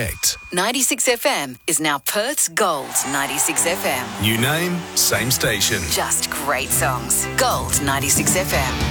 Connect. 96 FM is now Perth's Gold 96 FM. New name, same station. Just great songs. Gold 96 FM.